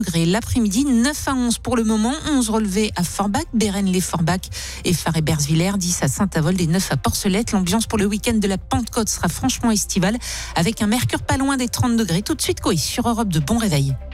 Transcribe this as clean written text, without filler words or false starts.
degrés l'après-midi, 9 à 11 pour le moment, 11 relevés à Forbach, Bérennes-les-Forbach et Phare-et-Bersvillers, 10 à Saint-Avold et 9 à Porcelette. L'ambiance pour le week-end de la Pentecôte sera franchement estivale avec un mercure pas loin des 30 degrés. Tout de suite, Coé sur Europe 2. Bon réveil.